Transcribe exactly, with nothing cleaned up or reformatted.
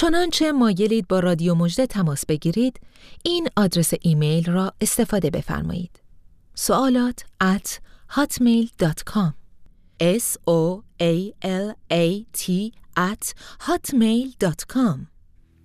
چنانچه مایلید با رادیو مژده تماس بگیرید، این آدرس ایمیل را استفاده بفرمایید: سوالات ات هاتمیل دات کام اس او ای ال ای تی ات هاتمیل دات کام